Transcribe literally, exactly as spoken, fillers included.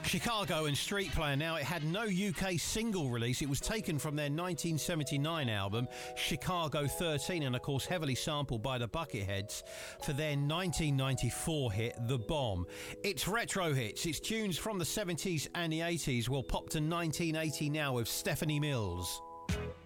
Chicago and Street Player. Now, it had no U K single release. It was taken from their nineteen seventy-nine album, Chicago thirteen, and of course heavily sampled by the Bucketheads for their nineteen ninety-four hit, The Bomb. It's retro hits. It's tunes from the seventies and the eighties. We'll pop to nineteen eighty now with Stephanie Mills.